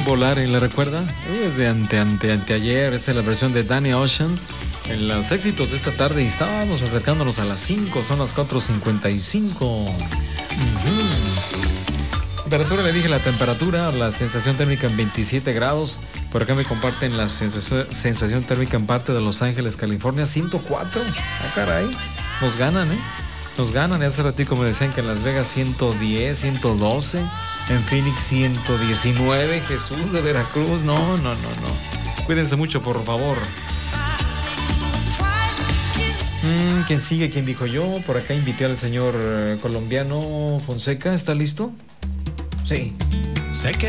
Volare, ¿le recuerda? Es de anteayer, esta es la versión de Danny Ocean en los éxitos de esta tarde y estábamos acercándonos a las 5, son las 4:55. Temperatura, le dije la temperatura, la sensación térmica en 27 grados. Por acá me comparten la sensación térmica en parte de Los Ángeles, California, 104. Ah, caray, nos ganan, Nos ganan. Y hace ratito me decían que en Las Vegas 110, 112. En Phoenix 119. Jesús de Veracruz. No. Cuídense mucho, por favor. ¿Quién sigue? ¿Quién dijo yo? Por acá invité al señor colombiano Fonseca. ¿Está listo? Sí. Sé que